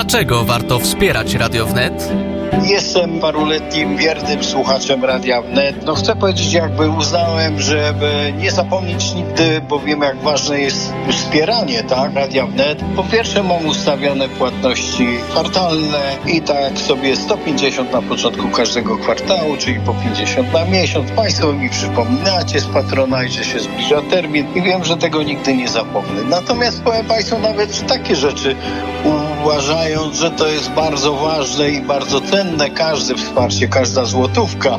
Dlaczego warto wspierać Radio Wnet? Jestem paruletnim wiernym słuchaczem Radia Wnet. Chcę powiedzieć, uznałem, żeby nie zapomnieć nigdy, bo wiem, jak ważne jest wspieranie, Radia Wnet. Po pierwsze, mam ustawione płatności kwartalne i tak sobie 150 na początku każdego kwartału, czyli po 50 na miesiąc. Państwo mi przypominacie z Patronite, że się zbliża termin i wiem, że tego nigdy nie zapomnę. Natomiast powiem Państwu nawet, że takie rzeczy, uważając, że to jest bardzo ważne i bardzo cenne, każde wsparcie, każda złotówka.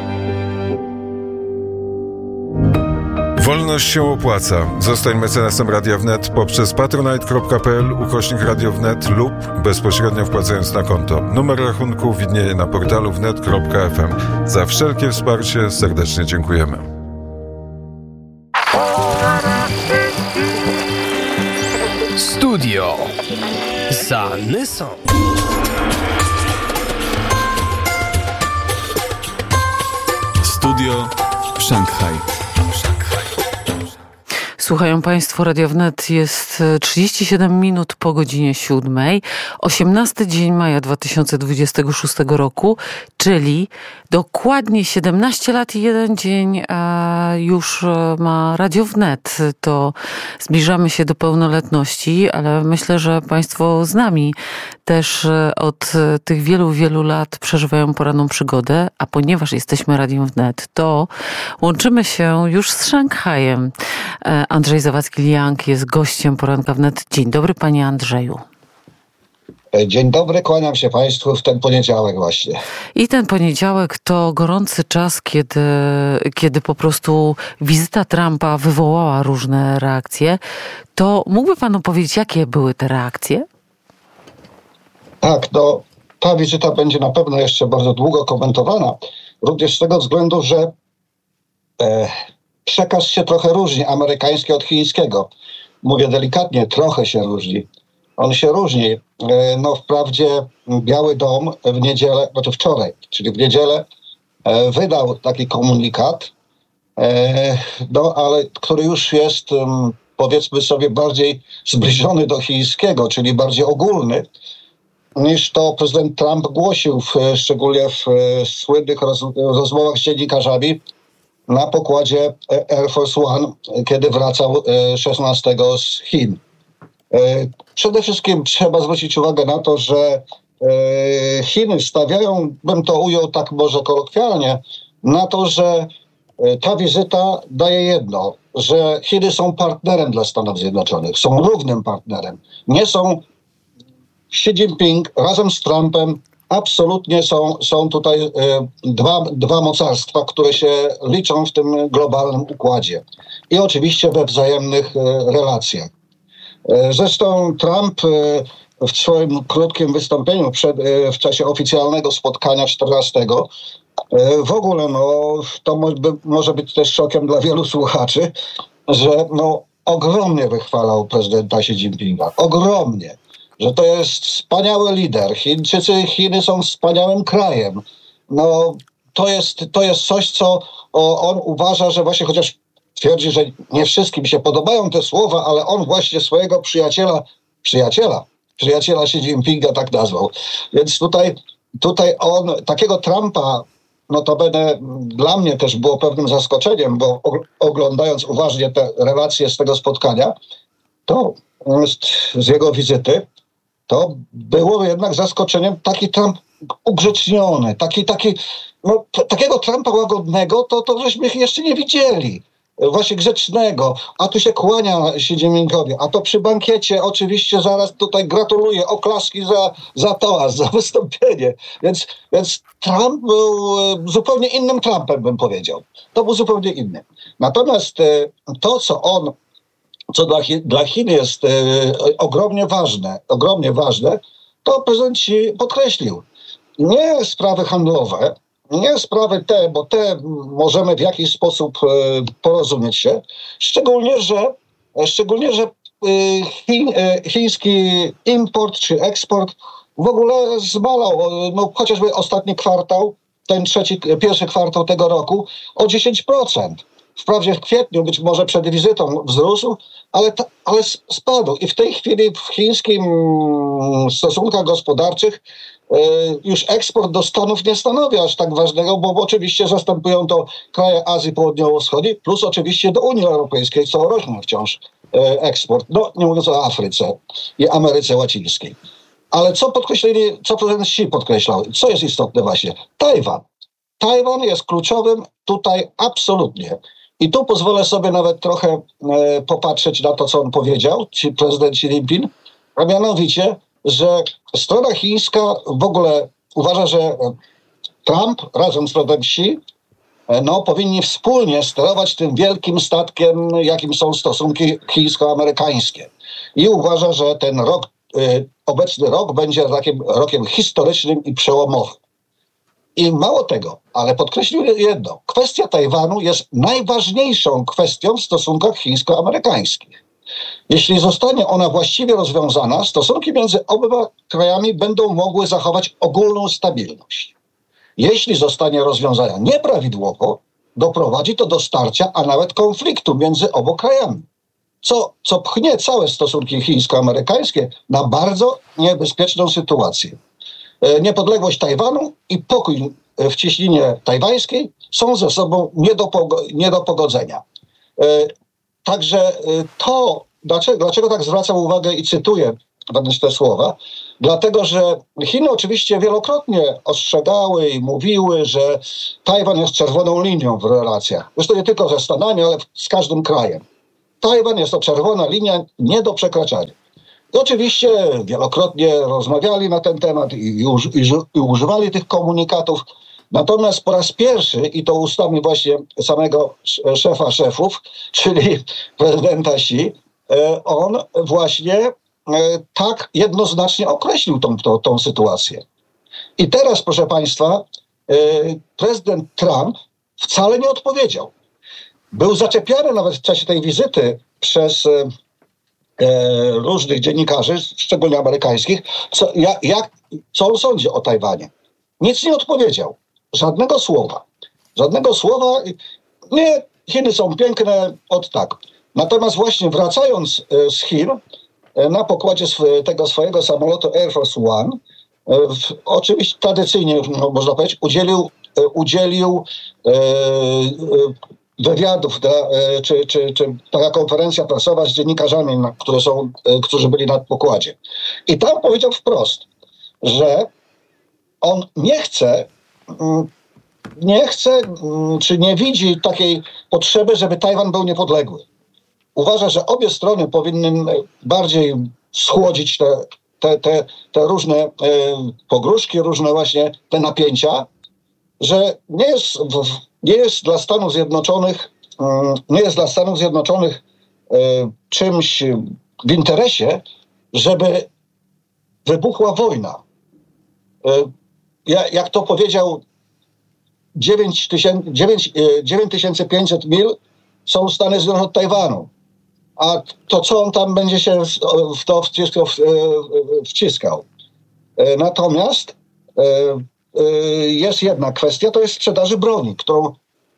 Wolność się opłaca. Zostań mecenasem Radia Wnet poprzez patronite.pl/Radio Wnet lub bezpośrednio wpłacając na konto. Numer rachunku widnieje na portalu wnet.fm. Za wszelkie wsparcie serdecznie dziękujemy. Studio Zanysą. Studio Szanghaj. Słuchają Państwo Radia Wnet, jest 37 minut po godzinie 7, 18 dzień maja 2026 roku, czyli dokładnie 17 lat i 1 dzień już ma Radio Wnet. To zbliżamy się do pełnoletności, ale myślę, że Państwo z nami też od tych wielu, wielu lat przeżywają poranną przygodę, a ponieważ jesteśmy Radiem Wnet, to łączymy się już z Szanghajem. Andrzej Zawadzki-Liang jest gościem Poranka Wnet. Dzień dobry, panie Andrzeju. Dzień dobry, kłaniam się Państwu w ten poniedziałek właśnie. I ten poniedziałek to gorący czas, kiedy po prostu wizyta Trumpa wywołała różne reakcje. To mógłby pan opowiedzieć, jakie były te reakcje? Tak, ta wizyta będzie na pewno jeszcze bardzo długo komentowana. Również z tego względu, że przekaz się trochę różni, amerykański od chińskiego. Mówię delikatnie, trochę się różni. On się różni. Wprawdzie Biały Dom w niedzielę, wczoraj, czyli w niedzielę wydał taki komunikat, ale który już jest, powiedzmy sobie, bardziej zbliżony do chińskiego, czyli bardziej ogólny, niż to prezydent Trump głosił, szczególnie w słynnych rozmowach z dziennikarzami na pokładzie Air Force One, kiedy wracał 16 z Chin. Przede wszystkim trzeba zwrócić uwagę na to, że Chiny stawiają, bym to ujął tak może kolokwialnie, na to, że ta wizyta daje jedno, że Chiny są partnerem dla Stanów Zjednoczonych, są równym partnerem. Nie są Xi Jinping razem z Trumpem, absolutnie są tutaj dwa mocarstwa, które się liczą w tym globalnym układzie. I oczywiście we wzajemnych relacjach. Zresztą Trump w swoim krótkim wystąpieniu w czasie oficjalnego spotkania 14 w ogóle to może być też szokiem dla wielu słuchaczy, że ogromnie wychwalał prezydenta Xi Jinpinga. Ogromnie. Że to jest wspaniały lider. Chiny są wspaniałym krajem. To jest coś, co on uważa, że właśnie chociaż twierdzi, że nie wszystkim się podobają te słowa, ale on właśnie swojego przyjaciela Xi Jinpinga tak nazwał. Więc tutaj on, takiego Trumpa, notabene dla mnie też było pewnym zaskoczeniem, bo oglądając uważnie te relacje z tego spotkania, to z jego wizyty, to było jednak zaskoczeniem taki Trump ugrzeczniony, takiego Trumpa łagodnego, to żeśmy jeszcze nie widzieli. Właśnie grzecznego, a tu się kłania Xi Jinpingowi, a to przy bankiecie oczywiście zaraz tutaj gratuluję, oklaski za toast, za wystąpienie. Więc Trump był zupełnie innym Trumpem, bym powiedział. To był zupełnie inny. Natomiast to, co dla Chin jest ogromnie ważne, to prezydent Xi podkreślił. Nie sprawy handlowe, nie sprawy bo możemy w jakiś sposób porozumieć się, szczególnie, że chiński import czy eksport w ogóle zmalał, chociażby ostatni kwartał, pierwszy kwartał tego roku o 10%. Wprawdzie w kwietniu, być może przed wizytą wzrósł, ale spadł. I w tej chwili w chińskim stosunkach gospodarczych już eksport do Stanów nie stanowi aż tak ważnego, bo oczywiście zastępują to kraje Azji Południowo-Wschodniej, plus oczywiście do Unii Europejskiej, co rośnie wciąż eksport. No, nie mówiąc o Afryce i Ameryce Łacińskiej. Ale co prezydent Xi podkreślał? Co jest istotne właśnie? Tajwan. Tajwan jest kluczowym tutaj absolutnie. I tu pozwolę sobie nawet trochę popatrzeć na to, co on powiedział, prezydent Xi Jinping, a mianowicie, że strona chińska w ogóle uważa, że Trump razem z prezydentem Xi powinni wspólnie sterować tym wielkim statkiem, jakim są stosunki chińsko-amerykańskie. I uważa, że ten obecny rok będzie takim rokiem historycznym i przełomowym. I mało tego, ale podkreślił jedno. Kwestia Tajwanu jest najważniejszą kwestią w stosunkach chińsko-amerykańskich. Jeśli zostanie ona właściwie rozwiązana, stosunki między oba krajami będą mogły zachować ogólną stabilność. Jeśli zostanie rozwiązana nieprawidłowo, doprowadzi to do starcia, a nawet konfliktu między obu krajami. Co pchnie całe stosunki chińsko-amerykańskie na bardzo niebezpieczną sytuację. Niepodległość Tajwanu i pokój w cieśninie tajwańskiej są ze sobą nie do pogodzenia. Także to, dlaczego tak zwracam uwagę i cytuję wręcz te słowa, dlatego że Chiny oczywiście wielokrotnie ostrzegały i mówiły, że Tajwan jest czerwoną linią w relacjach. Zresztą nie tylko ze Stanami, ale z każdym krajem. Tajwan jest to czerwona linia nie do przekraczania. I oczywiście wielokrotnie rozmawiali na ten temat i używali tych komunikatów. Natomiast po raz pierwszy, i to ustami właśnie samego szefa szefów, czyli prezydenta Xi, on właśnie tak jednoznacznie określił tą sytuację. I teraz, proszę Państwa, prezydent Trump wcale nie odpowiedział. Był zaczepiany nawet w czasie tej wizyty różnych dziennikarzy, szczególnie amerykańskich, co on sądzi o Tajwanie. Nic nie odpowiedział. Żadnego słowa. Żadnego słowa. Nie, Chiny są piękne, tak. Natomiast właśnie wracając z Chin, na pokładzie tego swojego samolotu Air Force One, oczywiście tradycyjnie, można powiedzieć, udzielił wywiadów, czy taka konferencja prasowa z dziennikarzami, którzy byli na pokładzie. I tam powiedział wprost, że on nie chce, czy nie widzi takiej potrzeby, żeby Tajwan był niepodległy. Uważa, że obie strony powinny bardziej schłodzić te różne pogróżki, różne właśnie te napięcia, że nie jest dla Stanów Zjednoczonych czymś w interesie, żeby wybuchła wojna. Jak to powiedział, 9500 mil są Stany Zjednoczone od Tajwanu. A to co on tam będzie się w to wciskał? Natomiast jest jedna kwestia, to jest sprzedaży broni, którą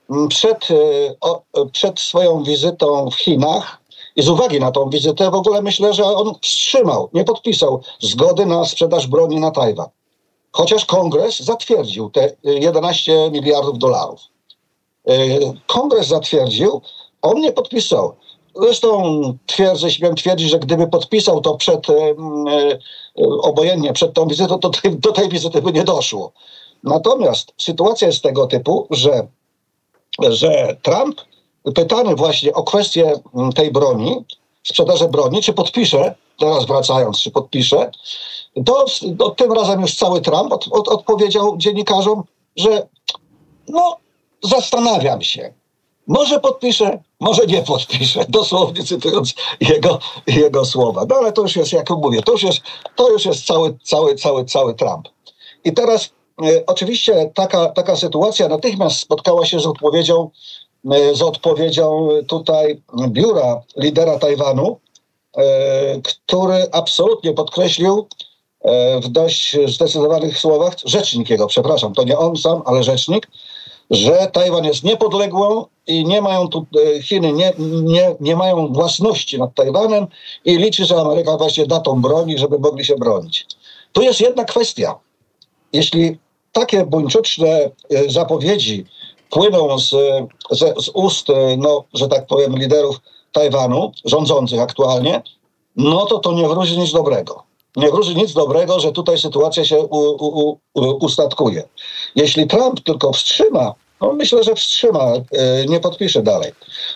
przed swoją wizytą w Chinach i z uwagi na tą wizytę w ogóle myślę, że on wstrzymał, nie podpisał zgody na sprzedaż broni na Tajwan. Chociaż Kongres zatwierdził te 11 miliardów dolarów. Kongres zatwierdził, on nie podpisał. Zresztą śmiem twierdzić, że gdyby podpisał to obojętnie przed tą wizytą, to do tej wizyty by nie doszło. Natomiast sytuacja jest tego typu, że Trump, pytany właśnie o kwestię tej broni, sprzedaży broni, czy podpisze, teraz wracając, czy podpisze, to tym razem już cały Trump odpowiedział dziennikarzom, że zastanawiam się. Może podpisze, może nie podpisze, dosłownie cytując jego słowa. No ale to już jest, jak mówię, to już jest cały Trump. I teraz oczywiście taka sytuacja natychmiast spotkała się z odpowiedzią tutaj biura lidera Tajwanu, który absolutnie podkreślił w dość zdecydowanych słowach, rzecznik jego, przepraszam, to nie on sam, ale rzecznik, że Tajwan jest niepodległą i nie mają tu, Chiny nie mają własności nad Tajwanem i liczy, że Ameryka właśnie da tą broń, żeby mogli się bronić. Tu jest jedna kwestia. Jeśli takie buńczuczne zapowiedzi płyną z ust, że tak powiem, liderów Tajwanu, rządzących aktualnie, no to nie wróży nic dobrego. Nie wróży nic dobrego, że tutaj sytuacja się ustatkuje. Jeśli Trump tylko wstrzyma, myślę, że wstrzyma, nie podpisze dalej,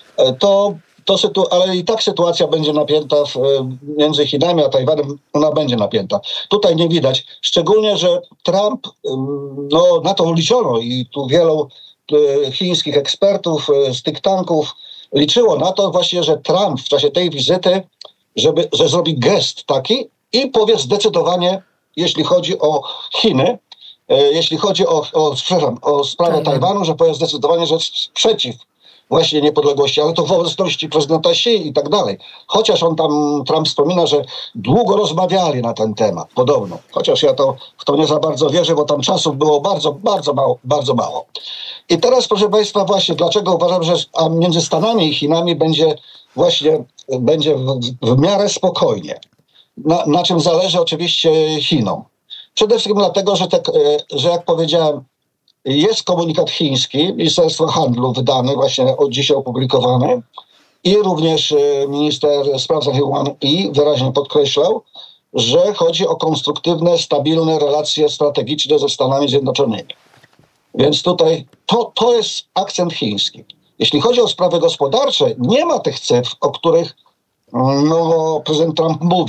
ale i tak sytuacja będzie napięta między Chinami a Tajwanem, ona będzie napięta. Tutaj nie widać, szczególnie, że Trump, na to liczono i tu wielu chińskich ekspertów z think tanków liczyło na to właśnie, że Trump w czasie tej wizyty, że zrobi gest taki i powie zdecydowanie, jeśli chodzi o Chiny, jeśli chodzi o sprawę Tajwanu, że powie zdecydowanie, że jest przeciw właśnie niepodległości, ale to w obecności prezydenta Xi i tak dalej. Chociaż Trump wspomina, że długo rozmawiali na ten temat, podobno. Chociaż ja w to nie za bardzo wierzę, bo tam czasu było bardzo mało. I teraz, proszę Państwa, właśnie dlaczego uważam, że między Stanami i Chinami będzie w miarę spokojnie. Na czym zależy oczywiście Chinom. Przede wszystkim dlatego, że jak powiedziałem, jest komunikat chiński, Ministerstwa Handlu wydany, właśnie dzisiaj opublikowany i również minister spraw zagranicznych wyraźnie podkreślał, że chodzi o konstruktywne, stabilne relacje strategiczne ze Stanami Zjednoczonymi. Więc tutaj to jest akcent chiński. Jeśli chodzi o sprawy gospodarcze, nie ma tych cyfr, o których prezydent Trump mówi.